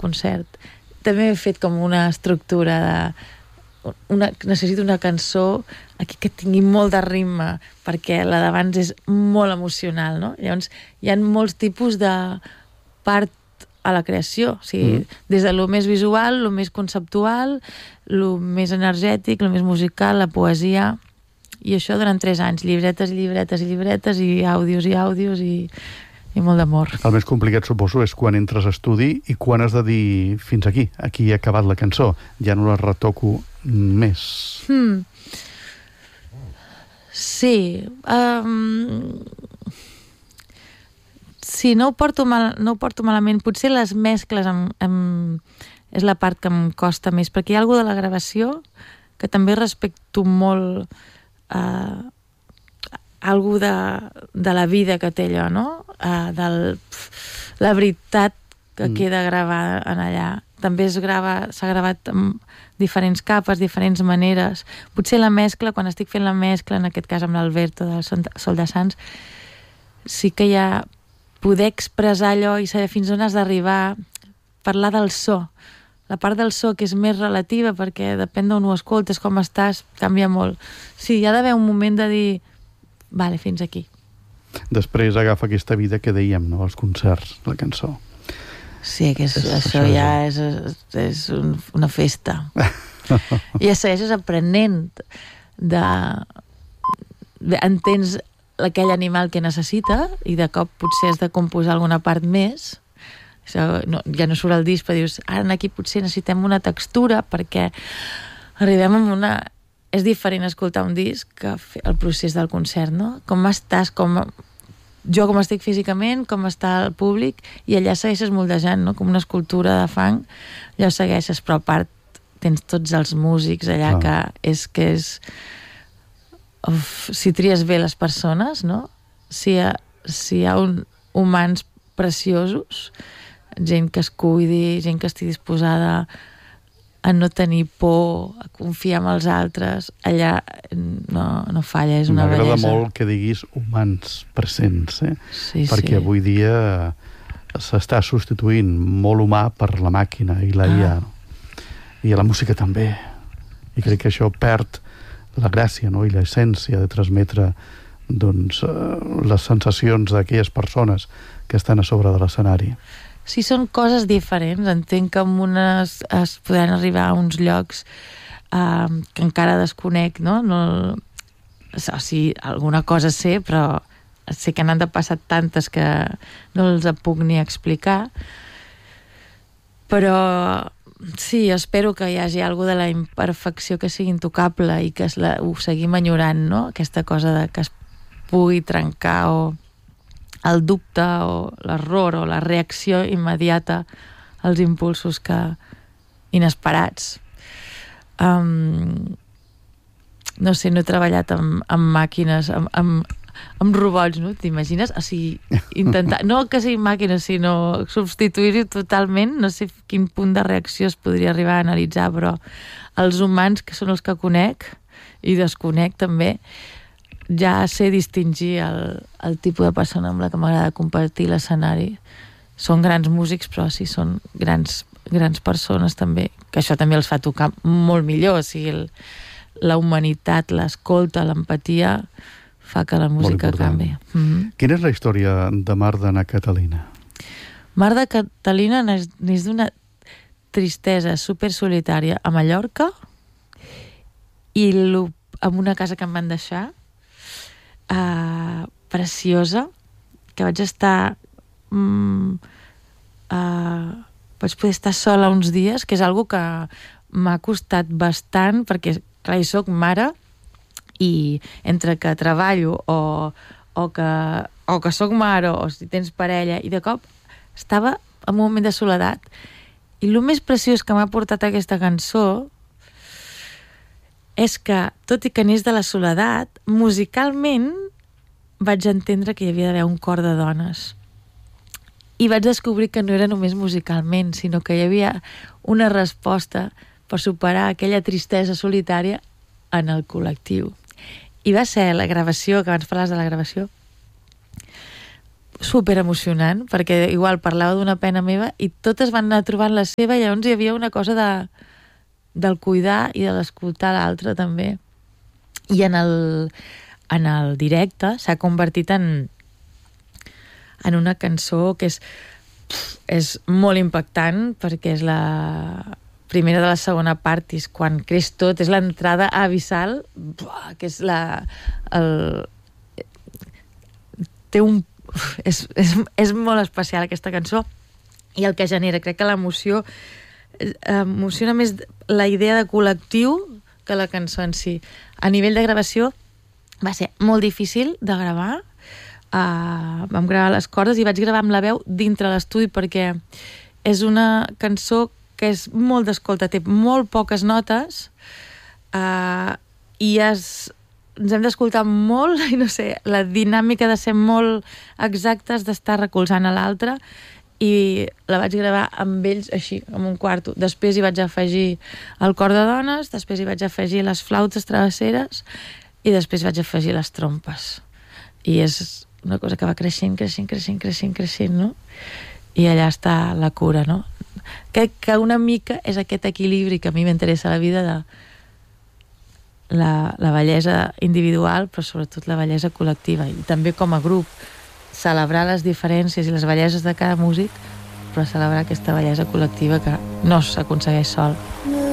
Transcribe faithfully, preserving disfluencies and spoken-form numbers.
concert. També he fet com una estructura de una, necessito una cançó aquí que tingui molt de ritme, perquè la d'abans és molt emocional, no? Llavors hi ha molts tipus de part a la creació, o sigui, mm. des de lo més visual, lo més conceptual, lo més energètic, lo més musical, la poesia, i això durant tres anys, llibretes i llibretes i llibretes i àudios i àudios i, i molt d'amor. El més complicat, suposo, és quan entres a estudi i quan has de dir fins aquí, aquí he acabat la cançó, ja no la retoco més. Hmm. Sí. Um... Sí, no ho porto, mal, no ho porto malament. Potser les mescles em, em, és la part que em costa més, perquè hi ha alguna de la gravació que també respecto molt eh, algú de, de la vida que té allò, no? Eh, del, la veritat que mm. queda gravada en allà. També es grava, s'ha gravat amb diferents capes, diferents maneres. Potser la mescla, quan estic fent la mescla, en aquest cas amb l'Alberto del Sol de Sants, sí que hi ha poder expressar allò i saber fins on has d'arribar, parlar del so. La part del so que és més relativa, perquè depèn d'on ho escoltes, com estàs, canvia molt. Sí, hi ha d'haver un moment de dir vale, fins aquí. Després agafa aquesta vida que dèiem, no?, els concerts, la cançó. Sí, que és, és, això, això ja és, és un, una festa. I ja segueixes aprenent de... entens aquell animal que necessita i de cop potser has de composar alguna part més. Això no, ja no surt el disc, però dius, ara aquí potser necessitem una textura perquè arribem a una... És diferent escoltar un disc que fer el procés del concert, no? Com estàs, com... jo com estic físicament, com està el públic, i allà segueixes moldejant, no? Com una escultura de fang, allò segueixes, però a part tens tots els músics allà, ah. que és que és... Uf, si tries bé les persones, no? Si hi ha, si hi ha un, humans preciosos, gent que es cuidi, gent que estigui disposada a no tenir por, a confiar en els altres, allà no, no falla, és una bellesa. M'agrada molt que diguis humans presents, eh? Sí, perquè sí. avui dia s'està substituint molt humà per la màquina i la I A. Ah. I la música també. I crec que això perd la gràcia, no?, i l'essència de transmetre doncs, les sensacions d'aquelles persones que estan a sobre de l'escenari. Sí, són coses diferents. Entenc que amb unes es podran arribar a uns llocs eh, que encara desconec, no? no o sigui, alguna cosa sé, però sé que n'han de passar tantes que no els puc ni explicar. Però sí, espero que hi hagi alguna de la imperfecció que sigui intocable i que es la, ho seguim enyorant, no? Aquesta cosa de que es pugui trencar o el dubte o l'error o la reacció immediata als impulsos que inesperats. Um, no sé, no he treballat amb, amb màquines, amb, amb, amb robots, no? T'imagines? O sigui, intentar... No que siguin màquines, sinó substituir-ho totalment. No sé quin punt de reacció es podria arribar a analitzar, però els humans, que són els que conec, i desconec també, ja sé distingir el, el tipus de persona amb la que m'agrada compartir l'escenari. Són grans músics, però sí, són grans, grans persones també, que això també els fa tocar molt millor. O sigui, el, la humanitat, l'escolta, l'empatia fa que la música canvi. Mm-hmm. Quina és la història de Mar d'Anna Catalina? Mar de Catalina n'és, n'és d'una tristesa super solitària a Mallorca i lo, amb una casa que em van deixar uh, preciosa, que vaig estar mm, uh, vaig poder estar sola uns dies, que és algo que m'ha costat bastant, perquè clar, hi soc mare i entre que treballo o, o que o que soc mare o si tens parella, i de cop estava en un moment de soledat, i el més preciós que m'ha portat aquesta cançó és que, tot i que n'és de la soledat, musicalment vaig entendre que hi havia d'haver un cor de dones, i vaig descobrir que no era només musicalment, sinó que hi havia una resposta per superar aquella tristesa solitària en el col·lectiu. I va ser la gravació, que abans parlaves de la gravació, super emocionant, perquè igual parlava d'una pena meva i totes van anar trobant la seva, i llavors hi havia una cosa de, del cuidar i de l'escoltar l'altre també. I en el, en el directe s'ha convertit en en una cançó que és és molt impactant, perquè és la primera de la segona part, és quan creix tot, és l'entrada abissal, que és la el, té un És, és, és molt especial aquesta cançó, i el que genera, crec que l'emoció emociona més la idea de col·lectiu que la cançó en si. A nivell de gravació va ser molt difícil de gravar, uh, vam gravar les cordes i vaig gravar amb la veu dintre l'estudi, perquè és una cançó que és molt d'escolta, té molt poques notes, uh, i és ens hem d'escoltar molt, i no sé, la dinàmica de ser molt exactes, d'estar recolzant a l'altre, i la vaig gravar amb ells així, en un quarto. Després hi vaig afegir el cor de dones, després hi vaig afegir les flautes travesseres, i després vaig afegir les trompes. I és una cosa que va creixent, creixent, creixent, creixent, creixent, no? I allà està la cura, no? Crec que una mica és aquest equilibri que a mi m'interessa a la vida, de La, la bellesa individual, però sobretot la bellesa col·lectiva, i també com a grup celebrar les diferències i les belleses de cada músic, però celebrar aquesta bellesa col·lectiva que no s'aconsegueix sol.